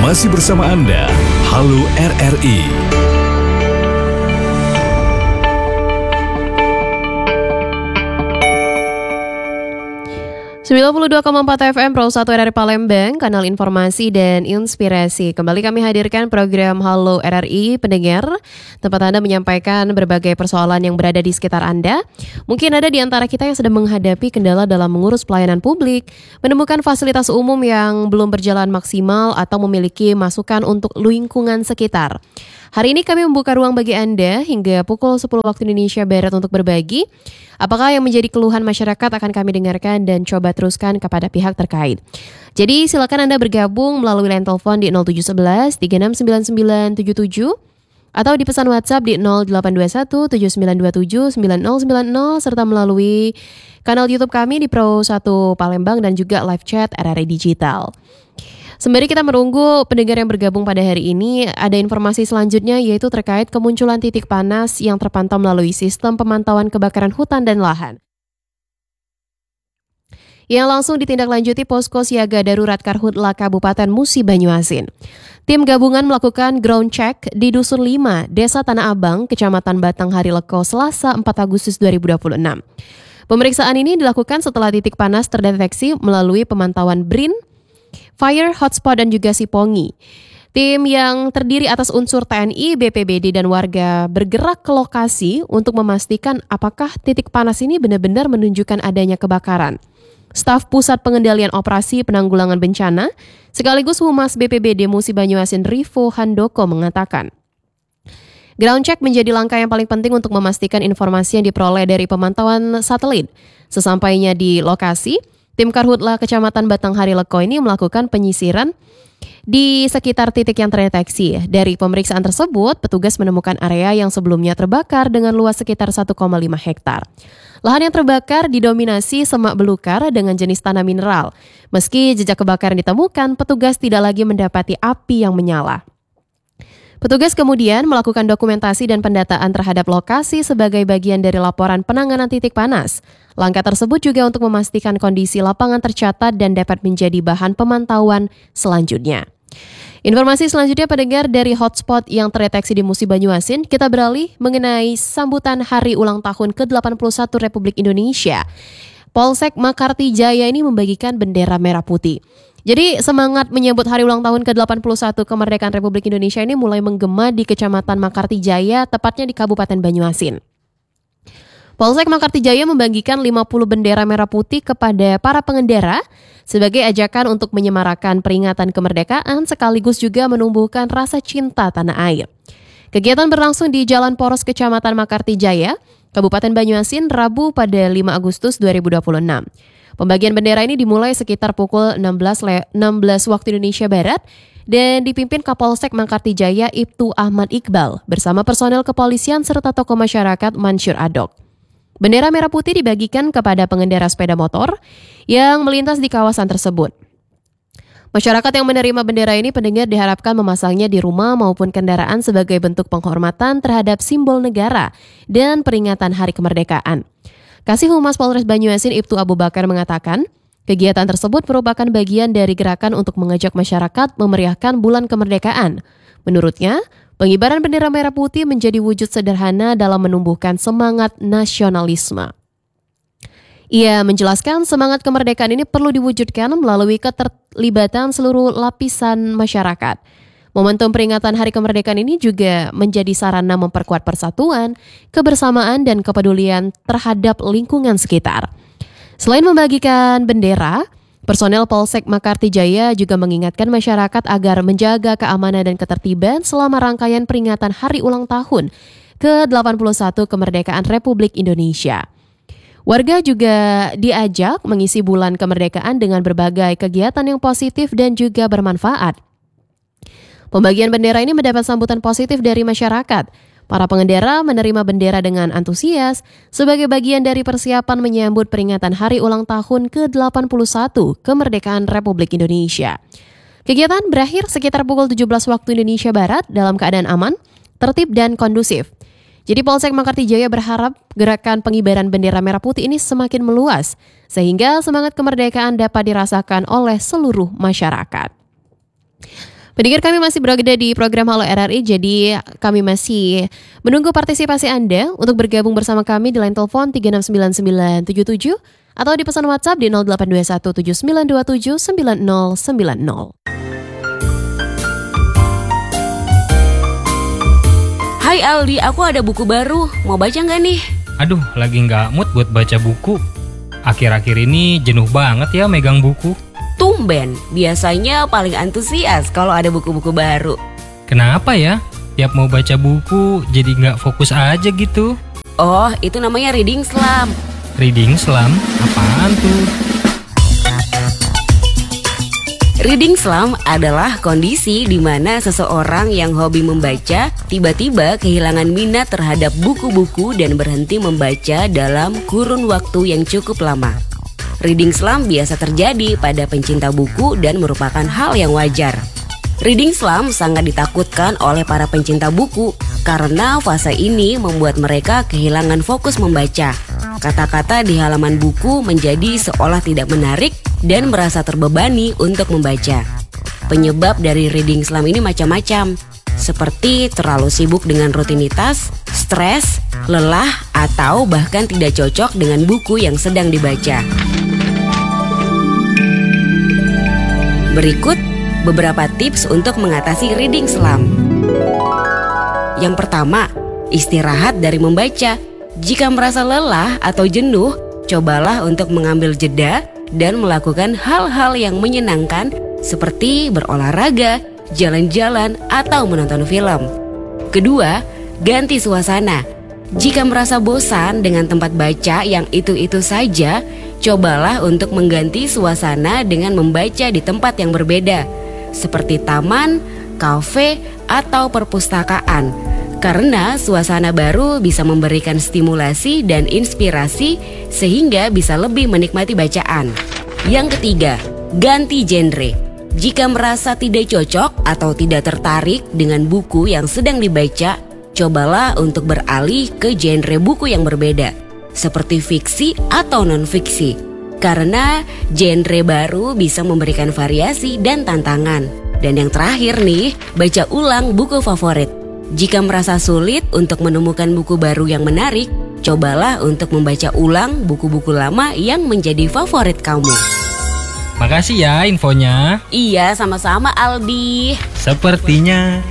Masih bersama Anda, Halo RRI. 92,4 FM Pro 1 RRI Palembang, kanal informasi dan inspirasi. Kembali kami hadirkan program Halo RRI pendengar, tempat Anda menyampaikan berbagai persoalan yang berada di sekitar Anda. Mungkin ada di antara kita yang sedang menghadapi kendala dalam mengurus pelayanan publik, menemukan fasilitas umum yang belum berjalan maksimal atau memiliki masukan untuk lingkungan sekitar. Hari ini kami membuka ruang bagi Anda hingga pukul 10 waktu Indonesia Barat untuk berbagi. Apakah yang menjadi keluhan masyarakat akan kami dengarkan dan coba teruskan kepada pihak terkait. Jadi silakan Anda bergabung melalui line telepon di 0711 369977 atau di pesan WhatsApp di 0821 7927 9090 serta melalui kanal YouTube kami di Pro 1 Palembang dan juga live chat RRI Digital. Sembari kita menunggu pendengar yang bergabung pada hari ini, ada informasi selanjutnya yaitu terkait kemunculan titik panas yang terpantau melalui sistem pemantauan kebakaran hutan dan lahan. Yang langsung ditindaklanjuti Posko Siaga Darurat Karhutla Kabupaten Musi Banyuasin. Tim gabungan melakukan ground check di Dusun 5, Desa Tanah Abang, Kecamatan Batanghari Leko, Selasa 4 Agustus 2026. Pemeriksaan ini dilakukan setelah titik panas terdeteksi melalui pemantauan BRIN, Fire Hotspot dan juga Sipongi. Tim yang terdiri atas unsur TNI, BPBD dan warga bergerak ke lokasi untuk memastikan apakah titik panas ini benar-benar menunjukkan adanya kebakaran. Staf Pusat Pengendalian Operasi Penanggulangan Bencana sekaligus Humas BPBD Musi Banyuasin Rivo Handoko mengatakan, ground check menjadi langkah yang paling penting untuk memastikan informasi yang diperoleh dari pemantauan satelit. Sesampainya di lokasi, tim Karhutla Kecamatan Batanghari Leko ini melakukan penyisiran di sekitar titik yang terdeteksi. Dari pemeriksaan tersebut, petugas menemukan area yang sebelumnya terbakar dengan luas sekitar 1,5 hektar. Lahan yang terbakar didominasi semak belukar dengan jenis tanah mineral. Meski jejak kebakaran ditemukan, petugas tidak lagi mendapati api yang menyala. Petugas kemudian melakukan dokumentasi dan pendataan terhadap lokasi sebagai bagian dari laporan penanganan titik panas. Langkah tersebut juga untuk memastikan kondisi lapangan tercatat dan dapat menjadi bahan pemantauan selanjutnya. Informasi selanjutnya pendengar dari hotspot yang terdeteksi di Musi Banyuasin, kita beralih mengenai sambutan Hari Ulang Tahun ke-81 Republik Indonesia. Polsek Makarti Jaya ini membagikan bendera merah putih. Jadi semangat menyambut Hari Ulang Tahun ke-81 Kemerdekaan Republik Indonesia ini mulai menggema di Kecamatan Makarti Jaya, tepatnya di Kabupaten Banyuasin. Polsek Makarti Jaya membagikan 50 bendera merah putih kepada para pengendara sebagai ajakan untuk menyemarakan peringatan kemerdekaan sekaligus juga menumbuhkan rasa cinta tanah air. Kegiatan berlangsung di Jalan Poros Kecamatan Makarti Jaya, Kabupaten Banyuasin, Rabu pada 5 Agustus 2026. Pembagian bendera ini dimulai sekitar pukul 16 waktu Indonesia Barat dan dipimpin Kapolsek Makarti Jaya Ibtu Ahmad Iqbal bersama personel kepolisian serta tokoh masyarakat Mansur Adok. Bendera merah putih dibagikan kepada pengendara sepeda motor yang melintas di kawasan tersebut. Masyarakat yang menerima bendera ini pendengar diharapkan memasangnya di rumah maupun kendaraan sebagai bentuk penghormatan terhadap simbol negara dan peringatan Hari Kemerdekaan. Kasih Humas Polres Banyuasin Ibtu Abu Bakar mengatakan, kegiatan tersebut merupakan bagian dari gerakan untuk mengajak masyarakat memeriahkan bulan kemerdekaan. Menurutnya, pengibaran bendera merah putih menjadi wujud sederhana dalam menumbuhkan semangat nasionalisme. Ia menjelaskan semangat kemerdekaan ini perlu diwujudkan melalui keterlibatan seluruh lapisan masyarakat. Momentum peringatan Hari Kemerdekaan ini juga menjadi sarana memperkuat persatuan, kebersamaan, dan kepedulian terhadap lingkungan sekitar. Selain membagikan bendera, personel Polsek Makarti Jaya juga mengingatkan masyarakat agar menjaga keamanan dan ketertiban selama rangkaian peringatan Hari Ulang Tahun ke-81 Kemerdekaan Republik Indonesia. Warga juga diajak mengisi bulan kemerdekaan dengan berbagai kegiatan yang positif dan juga bermanfaat. Pembagian bendera ini mendapat sambutan positif dari masyarakat. Para pengendara menerima bendera dengan antusias sebagai bagian dari persiapan menyambut peringatan Hari Ulang Tahun ke-81 Kemerdekaan Republik Indonesia. Kegiatan berakhir sekitar pukul 17 waktu Indonesia Barat dalam keadaan aman, tertib dan kondusif. Jadi Polsek Makarti Jaya berharap gerakan pengibaran bendera merah putih ini semakin meluas sehingga semangat kemerdekaan dapat dirasakan oleh seluruh masyarakat. Pendengar kami masih berada di program Halo RRI, jadi kami masih menunggu partisipasi Anda untuk bergabung bersama kami di line telepon 369977 atau di pesan WhatsApp di 082179279090. Hai Aldi, aku ada buku baru. Mau baca nggak nih? Aduh, lagi nggak mood buat baca buku. Akhir-akhir ini jenuh banget ya megang buku. Tumben, biasanya paling antusias kalau ada buku-buku baru. Kenapa ya? Tiap mau baca buku jadi nggak fokus aja gitu. Oh, itu namanya reading slump. Reading slump? Apaan tuh? Reading slump adalah kondisi di mana seseorang yang hobi membaca tiba-tiba kehilangan minat terhadap buku-buku dan berhenti membaca dalam kurun waktu yang cukup lama. Reading slump biasa terjadi pada pencinta buku dan merupakan hal yang wajar. Reading slump sangat ditakutkan oleh para pencinta buku karena fase ini membuat mereka kehilangan fokus membaca. Kata-kata di halaman buku menjadi seolah tidak menarik dan merasa terbebani untuk membaca. Penyebab dari reading slump ini macam-macam, seperti terlalu sibuk dengan rutinitas, stres, lelah, atau bahkan tidak cocok dengan buku yang sedang dibaca. Berikut beberapa tips untuk mengatasi reading slump. Yang pertama, istirahat dari membaca. Jika merasa lelah atau jenuh, cobalah untuk mengambil jeda dan melakukan hal-hal yang menyenangkan seperti berolahraga, jalan-jalan, atau menonton film. Kedua, ganti suasana. Jika merasa bosan dengan tempat baca yang itu-itu saja, cobalah untuk mengganti suasana dengan membaca di tempat yang berbeda, seperti taman, kafe, atau perpustakaan. Karena suasana baru bisa memberikan stimulasi dan inspirasi sehingga bisa lebih menikmati bacaan. Yang ketiga, ganti genre. Jika merasa tidak cocok atau tidak tertarik dengan buku yang sedang dibaca, cobalah untuk beralih ke genre buku yang berbeda, seperti fiksi atau non-fiksi. Karena genre baru bisa memberikan variasi dan tantangan. Dan yang terakhir nih, baca ulang buku favorit. Jika merasa sulit untuk menemukan buku baru yang menarik, cobalah untuk membaca ulang buku-buku lama yang menjadi favorit kamu. Makasih ya infonya. Iya, sama-sama Aldi. Sepertinya